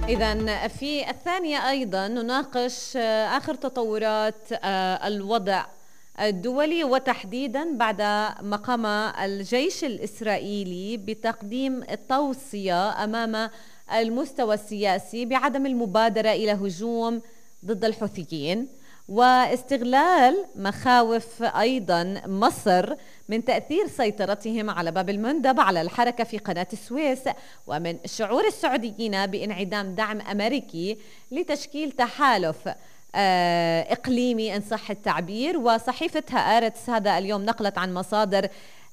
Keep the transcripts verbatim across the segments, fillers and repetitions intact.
إذن في الثانية أيضا نناقش آخر تطورات الوضع الدولي، وتحديدا بعد ما قام الجيش الإسرائيلي بتقديم توصية أمام المستوى السياسي بعدم المبادرة إلى هجوم ضد الحوثيين، واستغلال مخاوف أيضا مصر من تأثير سيطرتهم على باب المندب على الحركة في قناة السويس، ومن شعور السعوديين بانعدام دعم أمريكي لتشكيل تحالف إقليمي إن صح التعبير. وصحيفة هآرتس هذا اليوم نقلت عن مصادر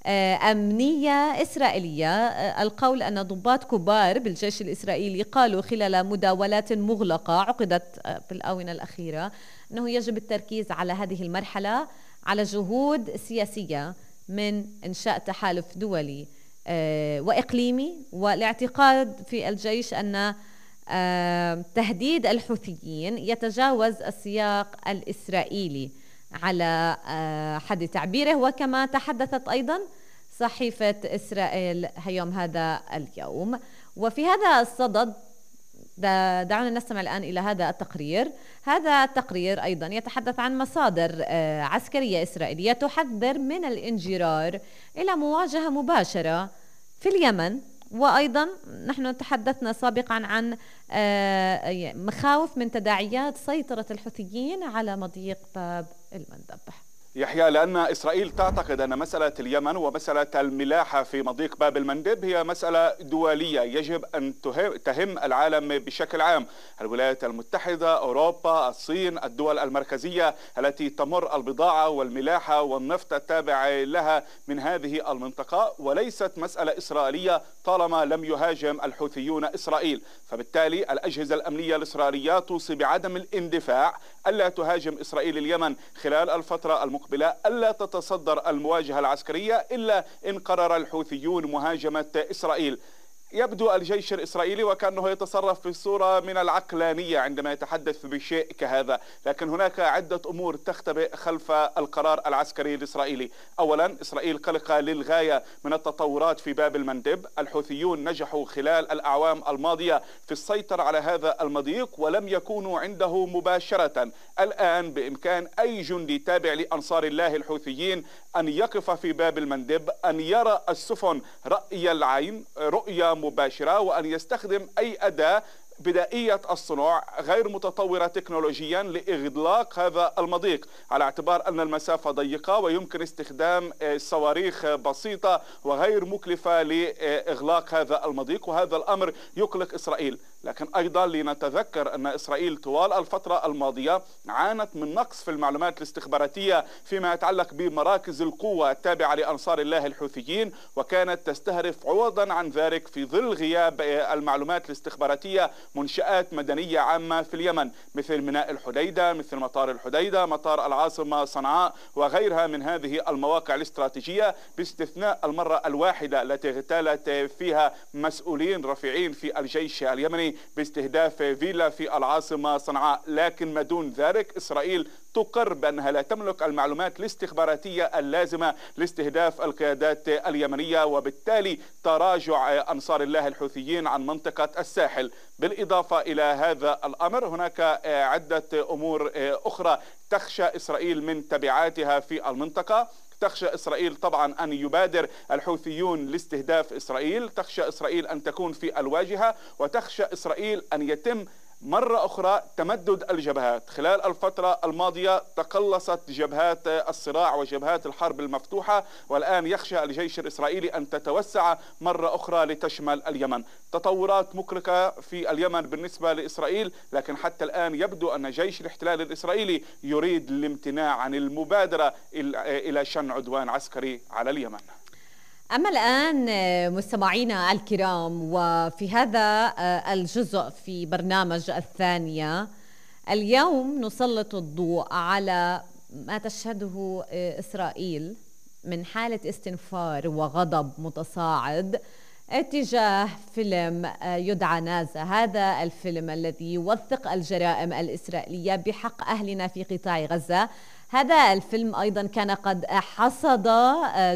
أمنية إسرائيلية القول أن ضباط كبار بالجيش الإسرائيلي قالوا خلال مداولات مغلقة عقدت في الآونة الأخيرة أنه يجب التركيز على هذه المرحلة على جهود سياسية من إنشاء تحالف دولي وإقليمي، والاعتقاد في الجيش أن تهديد الحوثيين يتجاوز السياق الإسرائيلي على حد تعبيره. وكما تحدثت أيضا صحيفة إسرائيل هيوم هذا اليوم. وفي هذا الصدد دعونا نستمع الآن إلى هذا التقرير. هذا التقرير أيضا يتحدث عن مصادر عسكرية إسرائيلية تحذر من الانجرار إلى مواجهة مباشرة في اليمن، وأيضا نحن تحدثنا سابقا عن مخاوف من تداعيات سيطرة الحوثيين على مضيق باب المندب. يحيى، لأن إسرائيل تعتقد أن مسألة اليمن ومسألة الملاحة في مضيق باب المندب هي مسألة دولية يجب أن تهم العالم بشكل عام، الولايات المتحدة، أوروبا، الصين، الدول المركزية التي تمر البضاعة والملاحة والنفط التابع لها من هذه المنطقة، وليست مسألة إسرائيلية طالما لم يهاجم الحوثيون إسرائيل. فبالتالي الأجهزة الأمنية الإسرائيلية توصي بعدم الاندفاع، ألا تهاجم إسرائيل اليمن خلال الفترة المقبلة، ألا تتصدر المواجهة العسكرية إلا إن قرر الحوثيون مهاجمة إسرائيل. يبدو الجيش الإسرائيلي وكأنه يتصرف في صورة من العقلانية عندما يتحدث بشيء كهذا، لكن هناك عدة أمور تختبئ خلف القرار العسكري الإسرائيلي. أولا، إسرائيل قلقة للغاية من التطورات في باب المندب. الحوثيون نجحوا خلال الأعوام الماضية في السيطرة على هذا المضيق ولم يكونوا عنده مباشرة. الآن بإمكان أي جندي تابع لأنصار الله الحوثيين أن يقف في باب المندب، أن يرى السفن رأي العين رؤية مباشرة، وأن يستخدم أي أداة بدائية الصنع غير متطورة تكنولوجيا لإغلاق هذا المضيق، على اعتبار أن المسافة ضيقة ويمكن استخدام صواريخ بسيطة وغير مكلفة لإغلاق هذا المضيق، وهذا الأمر يقلق إسرائيل. لكن أيضا لنتذكر أن إسرائيل طوال الفترة الماضية عانت من نقص في المعلومات الاستخباراتية فيما يتعلق بمراكز القوة التابعة لأنصار الله الحوثيين، وكانت تستهدف عوضا عن ذلك في ظل غياب المعلومات الاستخباراتية منشآت مدنية عامة في اليمن مثل ميناء الحديدة، مثل مطار الحديدة، مطار العاصمة صنعاء، وغيرها من هذه المواقع الاستراتيجية، باستثناء المرة الواحدة التي اغتالت فيها مسؤولين رفيعين في الجيش اليمني باستهداف فيلا في العاصمة صنعاء. لكن ما دون ذلك إسرائيل تقر بأنها لا تملك المعلومات الاستخباراتية اللازمة لاستهداف القيادات اليمنية، وبالتالي تراجع أنصار الله الحوثيين عن منطقة الساحل. بالإضافة إلى هذا الأمر هناك عدة أمور أخرى تخشى إسرائيل من تبعاتها في المنطقة. تخشى إسرائيل طبعا أن يبادر الحوثيون لاستهداف إسرائيل، تخشى إسرائيل أن تكون في الواجهة، وتخشى إسرائيل أن يتم مرة أخرى تمدد الجبهات. خلال الفترة الماضية تقلصت جبهات الصراع وجبهات الحرب المفتوحة، والآن يخشى الجيش الإسرائيلي أن تتوسع مرة أخرى لتشمل اليمن. تطورات مقلقة في اليمن بالنسبة لإسرائيل، لكن حتى الآن يبدو أن جيش الاحتلال الإسرائيلي يريد الامتناع عن المبادرة إلى شن عدوان عسكري على اليمن. أما الآن مستمعينا الكرام، وفي هذا الجزء في برنامج الثانية اليوم نسلط الضوء على ما تشهده إسرائيل من حالة استنفار وغضب متصاعد اتجاه فيلم يدعى نازا. هذا الفيلم الذي يوثق الجرائم الإسرائيلية بحق أهلنا في قطاع غزة. هذا الفيلم أيضا كان قد حصد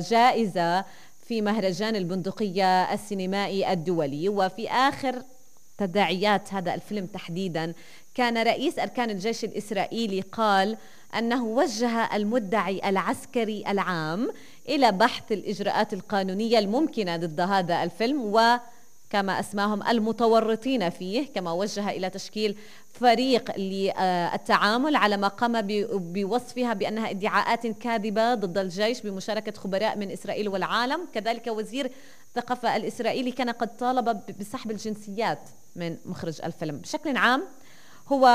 جائزة في مهرجان البندقية السينمائي الدولي، وفي آخر تداعيات هذا الفيلم تحديدا، كان رئيس أركان الجيش الإسرائيلي قال أنه وجه المدعي العسكري العام إلى بحث الإجراءات القانونية الممكنة ضد هذا الفيلم وكما أسماهم المتورطين فيه، كما وجه إلى تشكيل فريق للتعامل على ما قام بوصفها بأنها ادعاءات كاذبة ضد الجيش بمشاركة خبراء من إسرائيل والعالم. كذلك وزير الثقافة الإسرائيلي كان قد طالب بسحب الجنسيات من مخرج الفيلم. بشكل عام هو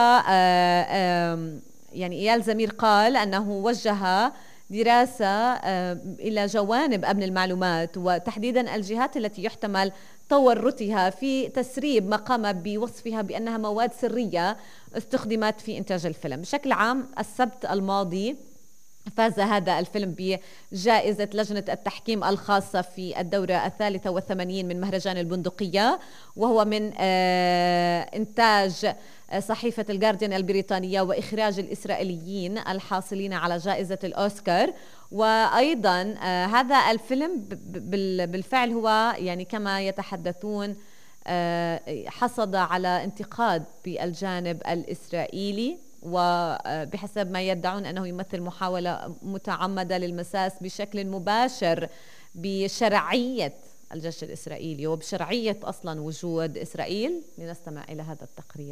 يعني إيال زمير قال أنه وجه دراسة إلى جوانب أمن المعلومات وتحديدا الجهات التي يحتمل تورطها في تسريب ما قام بوصفها بأنها مواد سرية استخدمت في إنتاج الفيلم. بشكل عام السبت الماضي فاز هذا الفيلم بجائزة لجنة التحكيم الخاصة في الدورة الثالثة والثمانين من مهرجان البندقية، وهو من إنتاج صحيفة الجارديان البريطانية وإخراج الإسرائيليين الحاصلين على جائزة الأوسكار. وأيضا هذا الفيلم بالفعل هو يعني كما يتحدثون حصد على انتقاد بالجانب الإسرائيلي، وبحسب ما يدعون أنه يمثل محاولة متعمدة للمساس بشكل مباشر بشرعية الجيش الإسرائيلي وبشرعية أصلا وجود إسرائيل. لنستمع إلى هذا التقرير.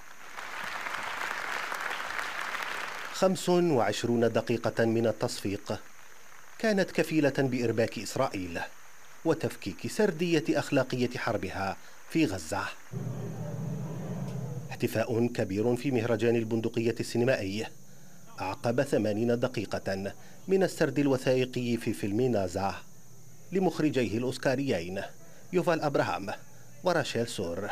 خمس وعشرون دقيقة من التصفيق كانت كفيلة بإرباك إسرائيل وتفكيك سردية أخلاقية حربها في غزة. احتفاء كبير في مهرجان البندقية السينمائي أعقب ثمانين دقيقة من السرد الوثائقي في فيلم نازا لمخرجيه الأوسكاريين يوفال أبراهام وراشيل سور.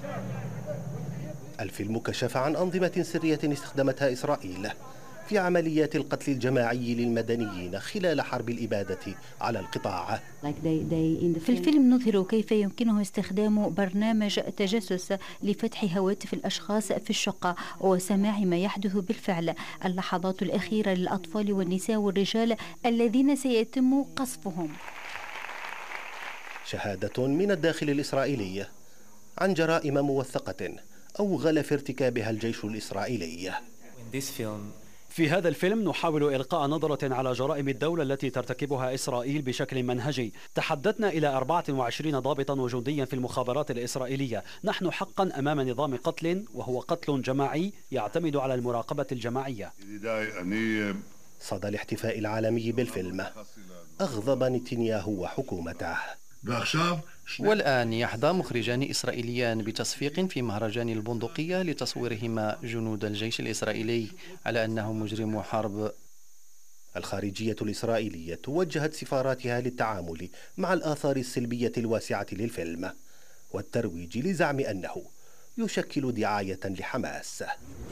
الفيلم كشف عن أنظمة سرية استخدمتها إسرائيل في عمليات القتل الجماعي للمدنيين خلال حرب الإبادة على القطاع. في الفيلم نظهر كيف يمكنه استخدام برنامج تجسس لفتح هواتف الأشخاص في الشقة وسماع ما يحدث بالفعل، اللحظات الأخيرة للأطفال والنساء والرجال الذين سيتم قصفهم. شهادة من الداخل الإسرائيلي عن جرائم موثقة أوغل في ارتكابها الجيش الإسرائيلي. في هذا الفيلم نحاول إلقاء نظرة على جرائم الدولة التي ترتكبها إسرائيل بشكل منهجي. تحدثنا إلى أربعة وعشرين ضابطا وجنديا في المخابرات الإسرائيلية. نحن حقا أمام نظام قتل، وهو قتل جماعي يعتمد على المراقبة الجماعية. صدى الاحتفاء العالمي بالفيلم أغضب نتنياهو وحكومته. والآن يحظى مخرجان إسرائيليان بتصفيق في مهرجان البندقية لتصويرهما جنود الجيش الإسرائيلي على أنهم مجرمو حرب. الخارجية الإسرائيلية وجهت سفاراتها للتعامل مع الآثار السلبية الواسعة للفيلم والترويج لزعم أنه يشكل دعاية لحماس،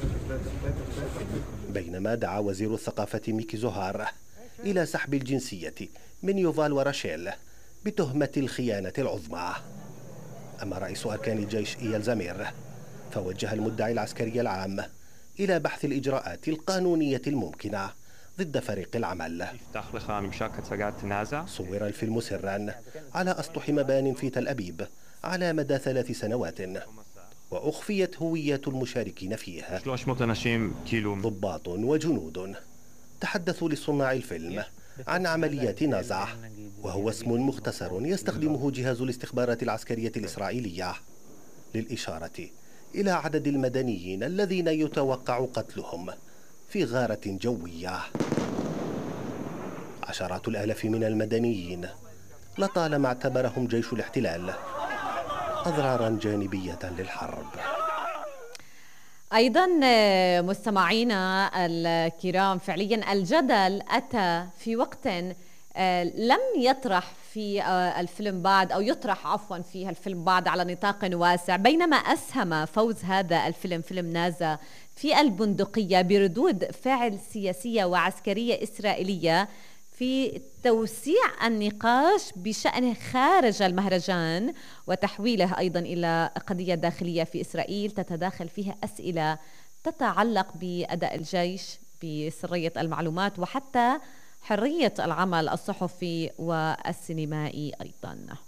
بينما دعا وزير الثقافة ميكي زوهار إلى سحب الجنسية من يوفال وراشيل بتهمة الخيانة العظمى. أما رئيس أركان الجيش إيال زمير فوجه المدعي العسكري العام إلى بحث الإجراءات القانونية الممكنة ضد فريق العمل. صور الفيلم سرا على أسطح مبان في تل أبيب على مدى ثلاث سنوات، وأخفيت هويات المشاركين فيه. ضباط وجنود تحدثوا لصناع الفيلم عن عمليات نازا، وهو اسم مختصر يستخدمه جهاز الاستخبارات العسكرية الإسرائيلية للإشارة إلى عدد المدنيين الذين يتوقع قتلهم في غارة جوية. عشرات الآلاف من المدنيين لطالما اعتبرهم جيش الاحتلال أضرارا جانبية للحرب. أيضا مستمعينا الكرام، فعليا الجدل أتى في وقت لم يطرح في الفيلم بعد أو يطرح عفوا في الفيلم بعد على نطاق واسع، بينما أسهم فوز هذا الفيلم فيلم نازا في البندقية بردود فعل سياسية وعسكرية إسرائيلية في توسيع النقاش بشأنه خارج المهرجان وتحويله أيضا إلى قضية داخلية في إسرائيل تتداخل فيها أسئلة تتعلق بأداء الجيش، بسرية المعلومات، وحتى حرية العمل الصحفي والسينمائي أيضا.